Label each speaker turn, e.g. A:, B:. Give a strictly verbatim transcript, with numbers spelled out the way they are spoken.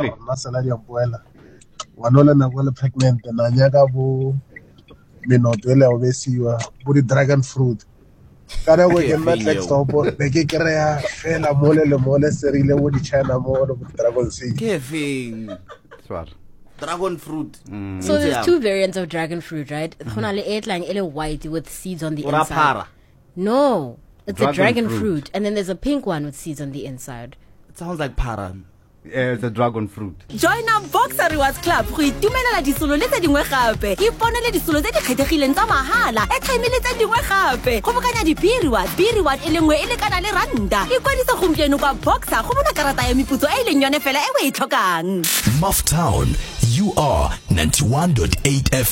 A: rona sela di ampoela wa no le nako le pregnant na nyaka bo menoto ele obesiwa bo di dragon fruit kana go ke nna text opo be ke krea fela mole le mole serile bo di China mo le bo dragon seed
B: ke feng
C: swar
B: dragon fruit
D: mm. So there's two variants of dragon fruit, right? Khona le etlang ele white with seeds on the
B: Ura
D: inside.
B: Para.
D: No, it's dragon a dragon fruit.
C: fruit.
D: And then there's a pink one with seeds on the inside.
B: It sounds like para.
C: Uh, it's a dragon fruit.
E: Join our Boxer Rewards Club go itumelela disolo le tse dingwe gape. Iponele disolo tse di kgethegileng tsa mahala. E tlhaimile tse dingwe gape. Go bokanya di B reward, B reward e lengwe e le kana le randa. Ikwadisa gompieno kwa Boxer go bona karata ya meputso e leng yone fela e we e tlhokang.
F: Muff Town, you are ninety-one point eight F M.